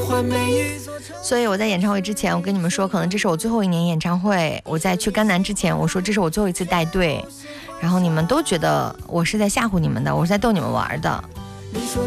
所以我在演唱会之前，我跟你们说，可能这是我最后一年演唱会。我在去甘南之前，我说这是我最后一次带队，然后你们都觉得我是在吓唬你们的，我是在逗你们玩的。